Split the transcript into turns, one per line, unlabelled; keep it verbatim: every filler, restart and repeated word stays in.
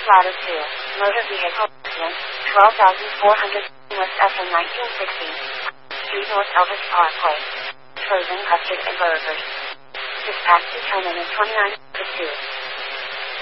Ladder two, Motor Vehicle Accident, twelve thousand four hundred West F M nineteen sixty. Street North Elvis Parkway. Frozen custard and burgers. Dispatch to Tillman in twenty-nine, two.